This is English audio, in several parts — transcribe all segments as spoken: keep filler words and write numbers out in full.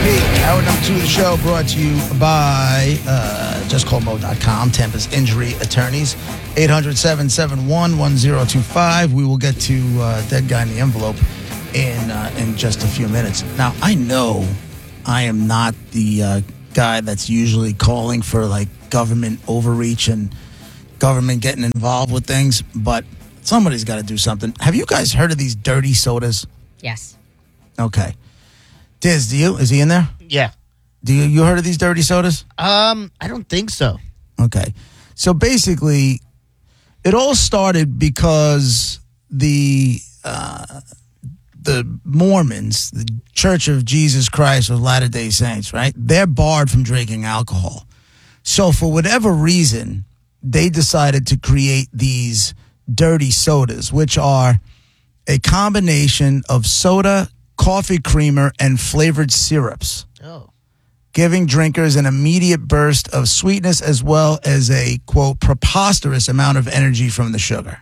Hour number two of the show brought to you by uh, just call mo dot com, Tampa's injury attorneys. eight hundred, seven seven one, one zero two five. We will get to uh, Dead Guy in the Envelope in uh, in just a few minutes. Now, I know I am not the uh, guy that's usually calling for like government overreach and government getting involved with things, but somebody's got to do something. Have you guys heard of these dirty sodas? Yes. Okay. Diz, do you? Is he in there? Yeah. Do you, you heard of these dirty sodas? Um, I don't think so. Okay. So basically, it all started because the uh, the Mormons, the Church of Jesus Christ of Latter-day Saints, right? They're barred from drinking alcohol. So for whatever reason, they decided to create these dirty sodas, which are a combination of soda, coffee creamer, and flavored syrups. Oh. Giving drinkers an immediate burst of sweetness as well as a, quote, preposterous amount of energy from the sugar.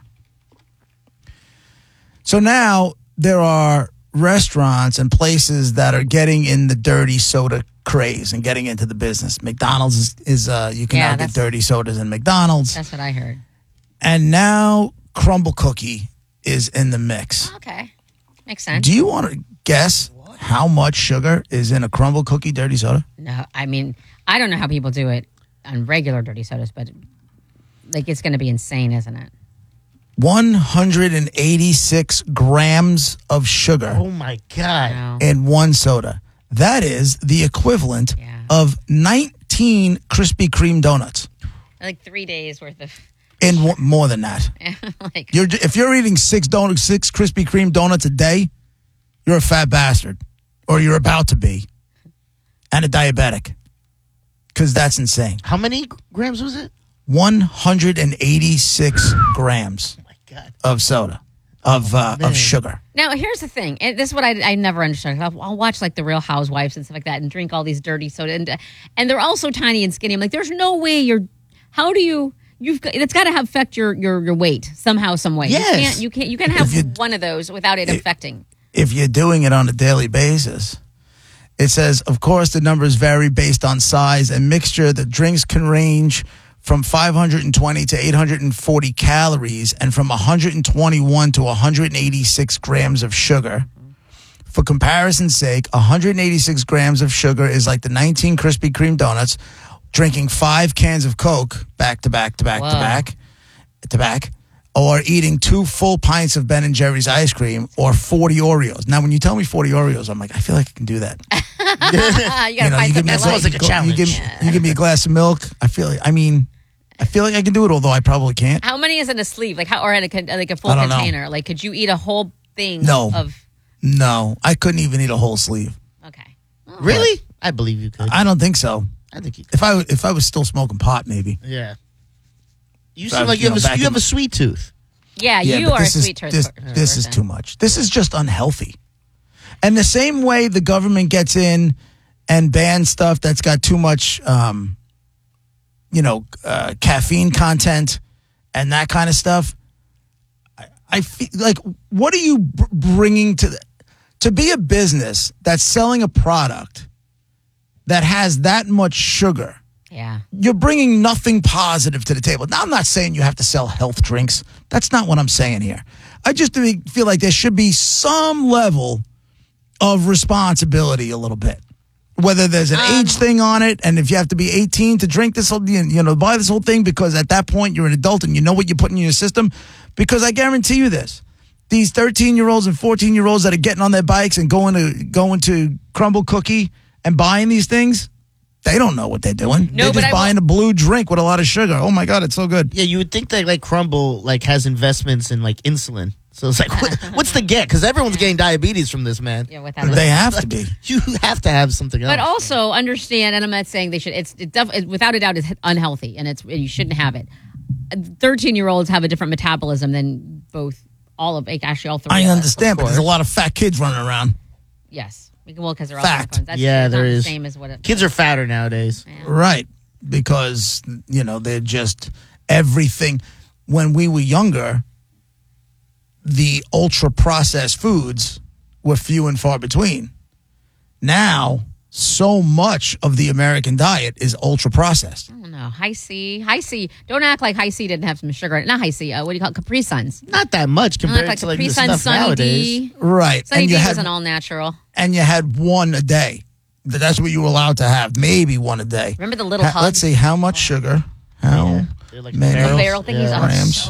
So now there are restaurants and places that are getting in the dirty soda craze and getting into the business. McDonald's is, is uh, you can Yeah, now get dirty sodas in McDonald's. That's what I heard. And now Crumble Cookie is in the mix. Okay. Makes sense. Do you want to guess how much sugar is in a Crumble Cookie dirty soda? No, I mean, I don't know how people do it on regular dirty sodas, but like it's going to be insane, isn't it? one hundred eighty-six grams of sugar Oh, my God. Wow. in one soda. That is the equivalent Yeah. of nineteen Krispy Kreme donuts. Like three days worth of, In w- more than that. like, You're, if you're eating six donuts, six Krispy Kreme donuts a day, you're a fat bastard. Or you're about to be. And a diabetic. Because that's insane. How many grams was it? one hundred eighty-six grams Oh, my God. of soda, of uh, man. of sugar. now here's the thing. And this is what I, I never understood. I'll, I'll watch like the Real Housewives and stuff like that and drink all these dirty soda. And, and they're all so tiny and skinny. I'm like, there's no way you're, how do you, you've got, it's got to affect your, your, your weight somehow, some way. Yes. You can't, you can't, you can have If you- one of those without it if- affecting. If you're doing it on a daily basis. It says, of course, the numbers vary based on size and mixture. The drinks can range from five hundred twenty to eight hundred forty calories and from one hundred twenty-one to one hundred eighty-six grams of sugar. For comparison's sake, one hundred eighty-six grams of sugar is like the nineteen Krispy Kreme donuts, drinking five cans of Coke back to back to back Whoa. to back to back, or eating two full pints of Ben and Jerry's ice cream, or forty Oreos. Now, when you tell me forty Oreos, I'm like, I feel like I can do that. you got to You know, find you give me something a I sounds glass, like. like a you challenge. give, you give me a glass of milk. I feel like, I mean, I feel like I can do it, although I probably can't. How many is in a sleeve? Like how, or in a con- like a full I don't know. container? Like, could you eat a whole thing? No. Of No, I couldn't even eat a whole sleeve. okay. Really? I believe you could. I don't think so. I think you could. If I if I was still smoking pot, maybe. Yeah. You So, seem like you you know, have, a, back you have in- a sweet tooth. Yeah, Yeah, you but are a this is sweet tooth. this, per- this is person. too much. This is just unhealthy. And the same way the government gets in and bans stuff that's got too much, um, you know, uh, caffeine content and that kind of stuff. I, I feel like, what are you br- bringing to the, to be a business that's selling a product that has that much sugar? Yeah. You're bringing nothing positive to the table. Now, I'm not saying you have to sell health drinks. That's not what I'm saying here. I just feel like there should be some level of responsibility a little bit. Whether there's an Um, age thing on it, and if you have to be eighteen to drink this whole, you know, buy this whole thing, because at that point you're an adult and you know what you're putting in your system. Because I guarantee you this. These thirteen-year-olds and fourteen-year-olds that are getting on their bikes and going to going to Crumble Cookie and buying these things, they don't know what they're doing. No, they're but just I buying a blue drink with a lot of sugar. Oh my God, it's so good. Yeah, you would think that like Crumble like has investments in like insulin. So it's like, what, what's the get? Because everyone's getting diabetes from this, man. Yeah, without They have to be. You have to have something else. But also understand, and I'm not saying they should. It's it def, it, without a doubt it's unhealthy, and it's you shouldn't have it. Thirteen year olds have a different metabolism than both all of actually all three. I of us. understand, but there's a lot of fat kids running around. Yes, well, because they're all Fact. different. That's Yeah, it's there not is. the same as what it, Kids are fatter nowadays. Yeah. Right. Because, you know, they're just everything. When we were younger, the ultra processed foods were few and far between. Now, so much of the American diet is ultra processed. I don't know. High C. High C. Don't act like High C didn't have some sugar in it. Not High C. Uh, what do you call it? Capri Suns. Not that much Don't compared act like to like Capri the Suns, stuff Sunny nowadays. D. Right. Sunny and D you had wasn't all natural. and you had one a day. Th- That's what you were allowed to have. Maybe one a day. Remember the little Ha- hugs? let's see how much sugar. How Yeah. They're like many barrels. barrel thingies. Yeah. Oh, grams